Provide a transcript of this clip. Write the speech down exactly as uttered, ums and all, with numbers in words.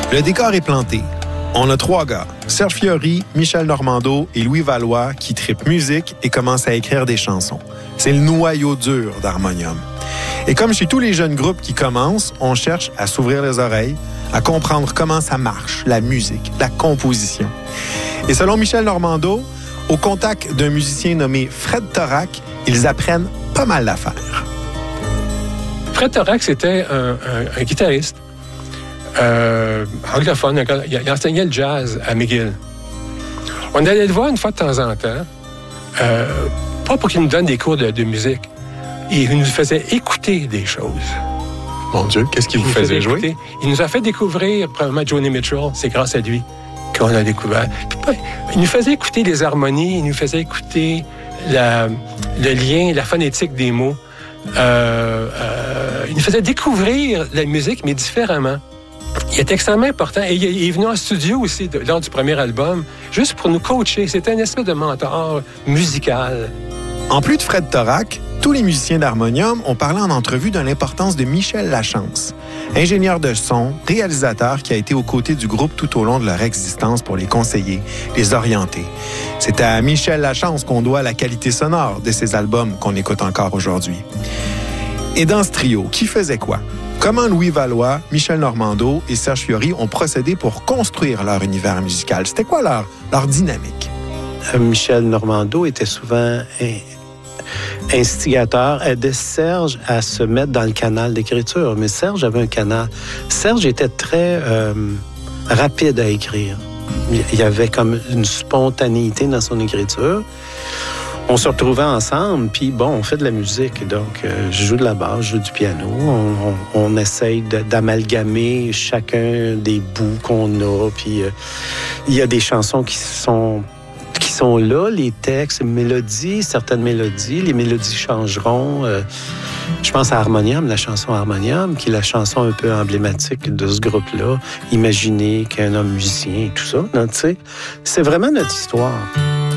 Le décor est planté. On a trois gars, Serge Fiori, Michel Normando et Louis Valois, qui trippent musique et commencent à écrire des chansons. C'est le noyau dur d'Harmonium. Et comme chez tous les jeunes groupes qui commencent, on cherche à s'ouvrir les oreilles, à comprendre comment ça marche, la musique, la composition. Et selon Michel Normando, au contact d'un musicien nommé Fred Torak, ils apprennent pas mal d'affaires. Fred Torak, c'était un, un, un guitariste euh, anglophone. Il, il enseignait le jazz à McGill. On allait le voir une fois de temps en temps, euh, pas pour qu'il nous donne des cours de, de musique. Il nous faisait écouter des choses. Mon Dieu, qu'est-ce qu'il vous faisait, faisait jouer? Écouter. Il nous a fait découvrir, probablement, Joni Mitchell. C'est grâce à lui qu'on a découvert. Il nous faisait écouter les harmonies, il nous faisait écouter la, le lien, la phonétique des mots. Euh, euh, il nous faisait découvrir la musique, mais différemment. Il est extrêmement important. Et il est venu en studio aussi, de, lors du premier album, juste pour nous coacher. C'était un espèce de mentor musical. En plus de Fred Torak, tous les musiciens d'Harmonium ont parlé en entrevue de l'importance de Michel Lachance, ingénieur de son, réalisateur qui a été aux côtés du groupe tout au long de leur existence pour les conseiller, les orienter. C'est à Michel Lachance qu'on doit la qualité sonore de ces albums qu'on écoute encore aujourd'hui. Et dans ce trio, qui faisait quoi? Comment Louis Valois, Michel Normando et Serge Fiori ont procédé pour construire leur univers musical? C'était quoi leur, leur dynamique? Euh, Michel Normando était souvent instigateur, aidait Serge à se mettre dans le canal d'écriture. Mais Serge avait un canal. Serge était très euh, rapide à écrire. Il y avait comme une spontanéité dans son écriture. On se retrouvait ensemble, puis bon, on fait de la musique. Donc, euh, je joue de la basse, je joue du piano. On, on, on essaye de, d'amalgamer chacun des bouts qu'on a. Puis, euh, il y a des chansons qui sont... qui sont là, les textes, les mélodies, certaines mélodies. Les mélodies changeront. Euh, je pense à Harmonium, la chanson Harmonium, qui est la chanson un peu emblématique de ce groupe-là. Imaginez qu'un homme musicien et tout ça, tu sais. C'est vraiment notre histoire.